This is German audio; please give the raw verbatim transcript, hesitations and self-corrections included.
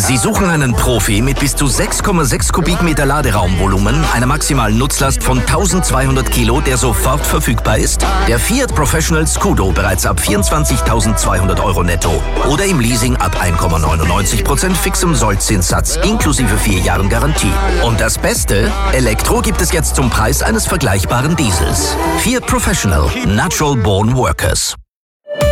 Sie suchen einen Profi mit bis zu sechs Komma sechs Kubikmeter Laderaumvolumen, einer maximalen Nutzlast von eintausendzweihundert Kilo, der sofort verfügbar ist? Der Fiat Professional Scudo bereits ab vierundzwanzigtausendzweihundert Euro netto oder im Leasing ab eins Komma neunundneunzig Prozent fixem Sollzinssatz inklusive vier Jahren Garantie. Und das Beste? Elektro gibt es jetzt zum Preis eines vergleichbaren Diesels. Fiat Professional. Natural Born Workers.